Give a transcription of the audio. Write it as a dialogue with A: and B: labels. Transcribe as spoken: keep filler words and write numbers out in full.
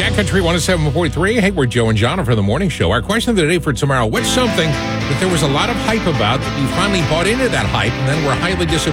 A: Cat Country one oh seven point three. Hey, we're Joe and Jonna for the morning show. Our question of the day for tomorrow: what's something that there was a lot of hype about that you finally bought into that hype and then were highly disappointed?